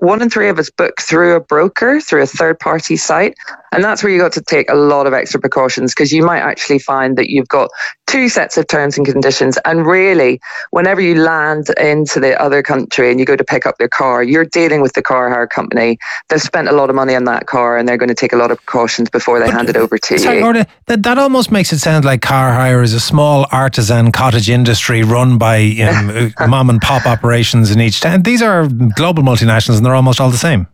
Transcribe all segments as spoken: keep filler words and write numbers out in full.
one in three of us book through a broker, through a third-party site. And that's where you got to take a lot of extra precautions, because you might actually find that you've got two sets of terms and conditions. And really, whenever you land into the other country and you go to pick up their car, you're dealing with the car hire company. They've spent a lot of money on that car and they're going to take a lot of precautions before they but, hand it over to sorry, you. Orla, that, that almost makes it sound like car hire is a small artisan cottage industry run by um, mom and pop operations in each town. These are global multinationals and they're almost all the same.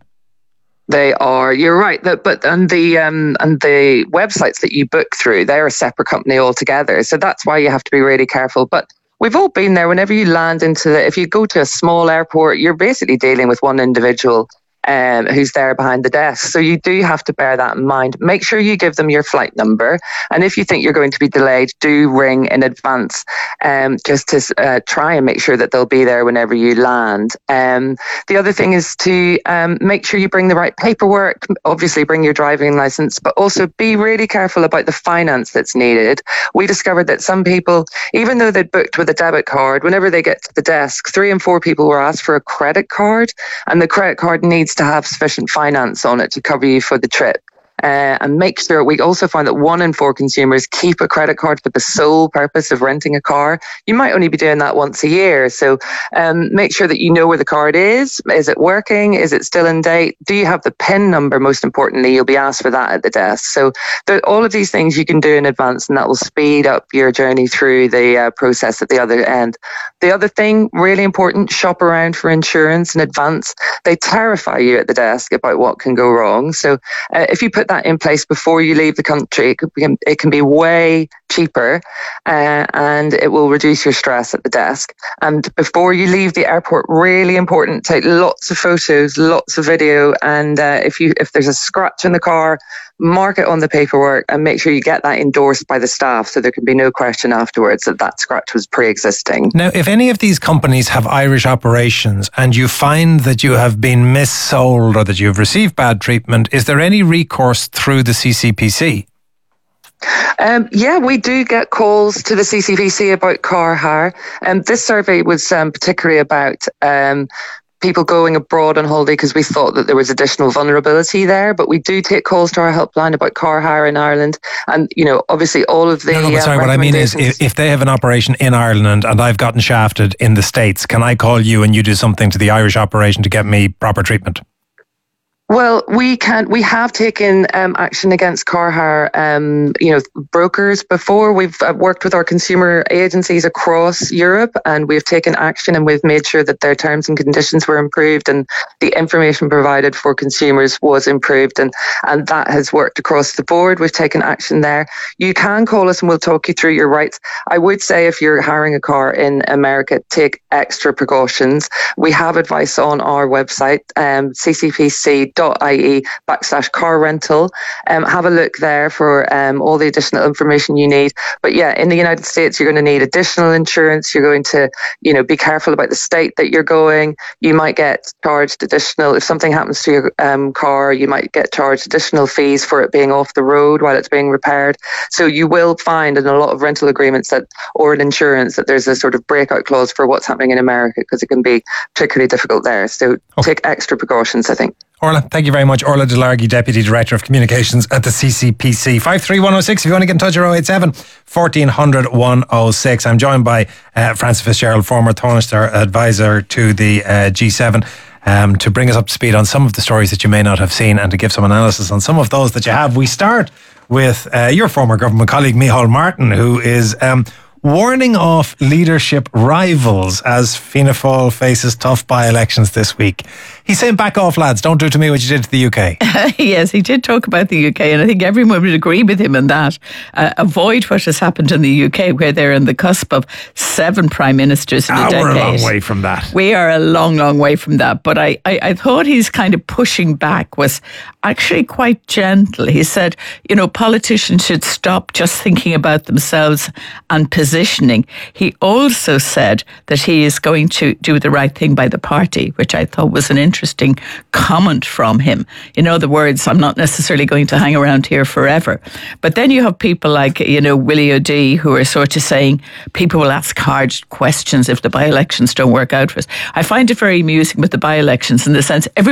They are. You're right. But and the um, and the websites that you book through, they're a separate company altogether. So that's why you have to be really careful. But we've all been there. Whenever you land into the, if you go to a small airport, you're basically dealing with one individual um, who's there behind the desk. So you do have to bear that in mind. Make sure you give them your flight number. And if you think you're going to be delayed, do ring in advance um, just to uh, try and make sure that they'll be there whenever you land. Um, the other thing is to um, make sure you bring the right paperwork. Obviously, bring your driving license, but also be really careful about the finance that's needed. We discovered that some people, even though they'd booked with a debit card, whenever they get to the desk, three and four people were asked for a credit card, and the credit card needs to have sufficient finance on it to cover you for the trip. Uh, and make sure, we also find that one in four consumers keep a credit card for the sole purpose of renting a car. You might only be doing that once a year. So um, make sure that you know where the card is. Is it working? Is it still in date? Do you have the PIN number? Most importantly, you'll be asked for that at the desk. So the, all of these things you can do in advance, and that will speed up your journey through the uh, process at the other end. The other thing, really important, shop around for insurance in advance. They terrify you at the desk about what can go wrong. So uh, if you put that in place before you leave the country, it, could be, it can be way cheaper uh, and it will reduce your stress at the desk. And before you leave the airport, really important, take lots of photos, lots of video, and uh, if you if there's a scratch in the car, mark it on the paperwork and make sure you get that endorsed by the staff so there can be no question afterwards that that scratch was pre-existing. Now, if any of these companies have Irish operations and you find that you have been missold or that you've received bad treatment, is there any recourse through the C C P C? Um, yeah, we do get calls to the C C P C about car hire. And um, this survey was um, particularly about um, people going abroad on holiday because we thought that there was additional vulnerability there. But we do take calls to our helpline about car hire in Ireland. And, you know, obviously all of the... No, no, but sorry, uh, what I mean is if, if they have an operation in Ireland and I've gotten shafted in the States, can I call you and you do something to the Irish operation to get me proper treatment? Well, we can. We have taken um, action against car hire, um, you know, brokers before. We've uh, worked with our consumer agencies across Europe, and we've taken action, and we've made sure that their terms and conditions were improved, and the information provided for consumers was improved, and and that has worked across the board. We've taken action there. You can call us, and we'll talk you through your rights. I would say if you're hiring a car in America, take extra precautions. We have advice on our website, um, c c p c dot i e backslash car rental. Um, have a look there for um, all the additional information you need. But yeah, in the United States, you're going to need additional insurance. You're going to, you know, be careful about the state that you're going. You might get charged additional, if something happens to your um, car, you might get charged additional fees for it being off the road while it's being repaired. So you will find in a lot of rental agreements that, or in insurance, that there's a sort of breakout clause for what's happening in America, because it can be particularly difficult there. So okay. Take extra precautions, I think. Orla, thank you very much. Orla Delargy, Deputy Director of Communications at the C C P C. five three one oh six if you want to get in touch, oh eight seven, fourteen hundred, one oh six. I'm joined by uh, Francis Fitzgerald, former Taoiseach advisor to the uh, G seven, um, to bring us up to speed on some of the stories that you may not have seen and to give some analysis on some of those that you have. We start with uh, your former government colleague, Micheál Martin, who is... Um, warning off leadership rivals as Fianna Fáil faces tough by-elections this week. He's saying, back off, lads, don't do to me what you did to the U K. Yes, he did talk about the U K, and I think everyone would agree with him on that. Uh, avoid what has happened in the U K, where they're in the cusp of seven prime ministers in ah, a decade. We're a long way from that. We are a long, long way from that. But I, I, I thought his kind of pushing back was actually quite gentle. He said, you know, politicians should stop just thinking about themselves and positioning. He also said that he is going to do the right thing by the party, which I thought was an interesting comment from him. In other words, I'm not necessarily going to hang around here forever. But then you have people like, you know, Willie O'Dea, who are sort of saying people will ask hard questions if the by-elections don't work out for us. I find it very amusing with the by-elections in the sense every